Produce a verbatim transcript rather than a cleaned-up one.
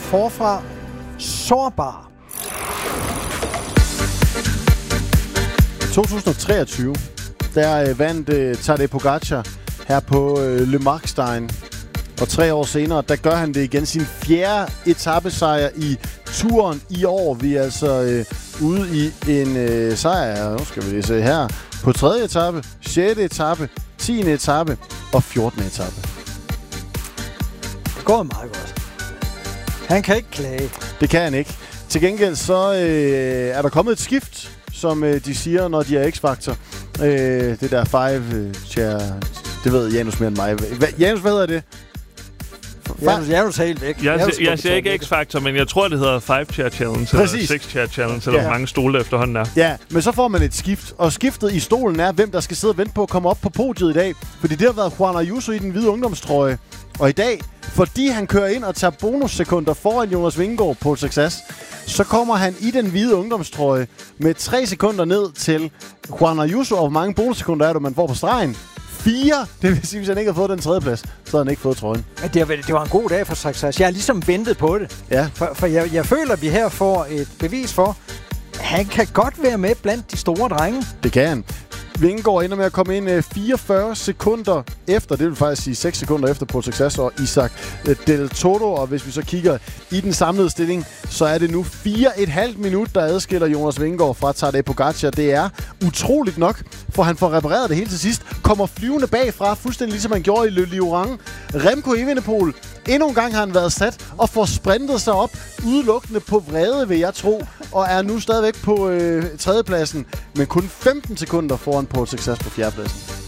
forfra. Sårbar. to tusind treogtyve, der øh, vandt øh, Tadej Pogačar her på øh, Le Markstein. Og tre år senere, der gør han det igen. Sin fjerde etapesejr i turen i år. Vi er altså øh, ude i en øh, sejr, nu skal vi lige se her, på tredje etape, sjette etape, tiende etape og fjortende etape. Det går meget godt. Han kan ikke klage. Det kan han ikke. Til gengæld så øh, er der kommet et skift, som øh, de siger, når de er X-Factor. Øh, det der five, øh, chair, det ved Janus mere end mig. Hva, Janus, hvad hedder det? Janus, Janus er helt væk. Jeg, Janus jeg siger ikke X-Factor, men jeg tror, det hedder five chair challenge, Præcis. eller six chair challenge, eller Ja. hvor mange stole efterhånden er. Ja, men så får man et skift, og skiftet i stolen er, hvem der skal sidde og vente på at komme op på podiet i dag. Fordi det har været Juan Ayuso i den hvide ungdomstrøje. Og i dag, fordi han kører ind og tager bonussekunder foran Jonas Vingegaard på succes, så kommer han i den hvide ungdomstrøje med tre sekunder ned til Juan Ayuso. Og hvor mange bonussekunder er det, man får på stregen? Fire. Det vil sige, hvis han ikke har fået den tredje plads, så har han ikke fået trøjen. Ja, det, var, det var en god dag for Success. Jeg har ligesom ventet på det. Ja. For, for jeg, jeg føler, at vi her får et bevis for, at han kan godt være med blandt de store drenge. Det kan han. Vingegaard ender med at komme ind fireogfyrre sekunder efter, det vil faktisk sige seks sekunder efter på Success og Isaac Del Toro. Og hvis vi så kigger i den samlede stilling, så er det nu fire komma fem minut, der adskiller Jonas Vingegaard fra Tadej Pogačar. Det er utroligt nok, for han får repareret det hele til sidst. Kommer flyvende bagfra, fuldstændig ligesom han gjorde i Le Liorang. Remco Evenepoel, endnu en gang har han været sat og får sprintet sig op udelukkende på vrede, vil jeg tro. Og er nu stadigvæk på øh, tredjepladsen, men kun femten sekunder foran på Success på fjerdepladsen.